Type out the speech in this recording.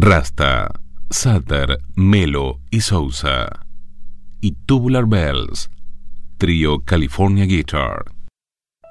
Rasta, Sutter, Melo y Sousa. Y Tubular Bells, trío California Guitar.